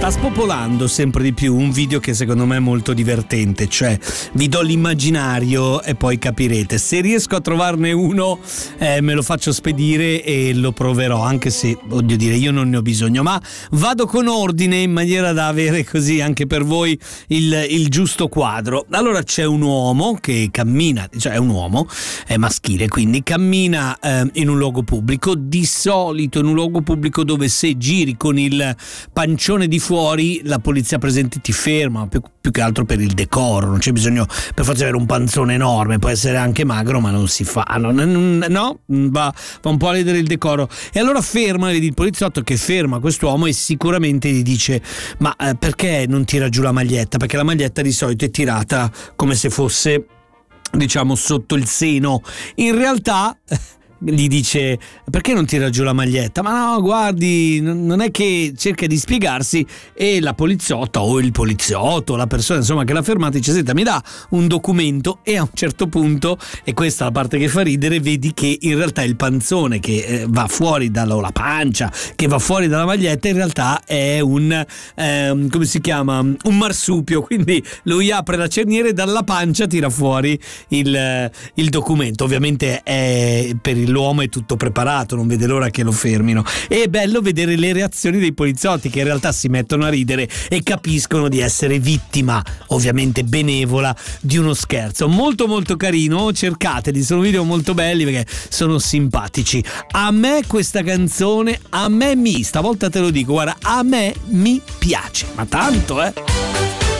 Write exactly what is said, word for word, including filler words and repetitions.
Sta spopolando sempre di più un video che secondo me è molto divertente, cioè vi do l'immaginario e poi capirete. Se riesco a trovarne uno eh, me lo faccio spedire e lo proverò, anche se, voglio dire, io non ne ho bisogno, ma vado con ordine in maniera da avere così anche per voi il, il giusto quadro. Allora c'è un uomo che cammina, cioè è un uomo, è maschile, quindi cammina eh, in un luogo pubblico, di solito in un luogo pubblico dove se giri con il pancione di fuori la polizia presente ti ferma, più, più che altro per il decoro, non c'è bisogno per forza avere un panzone enorme, può essere anche magro ma non si fa, no, no va, va un po' a ledere il decoro. E allora ferma, vedi il poliziotto che ferma quest'uomo e sicuramente gli dice: ma eh, perché non tira giù la maglietta? Perché la maglietta di solito è tirata come se fosse, diciamo, sotto il seno. In realtà gli dice: perché non tira giù la maglietta? Ma no, guardi, non è che cerca di spiegarsi, e la poliziotta o il poliziotto, la persona insomma che l'ha fermata, dice: senta, mi dà un documento. E a un certo punto, e questa è la parte che fa ridere, vedi che in realtà il panzone che eh, va fuori dalla, o la pancia che va fuori dalla maglietta in realtà è un eh, come si chiama? Un marsupio. Quindi lui apre la cerniera e dalla pancia tira fuori il, il documento. Ovviamente è per il l'uomo è tutto preparato, non vede l'ora che lo fermino. E è bello vedere le reazioni dei poliziotti, che in realtà si mettono a ridere e capiscono di essere vittima, ovviamente benevola, di uno scherzo. Molto molto carino, cercateli, sono video molto belli perché sono simpatici. A me questa canzone, a me mi, stavolta te lo dico, guarda, a me mi piace, ma tanto, eh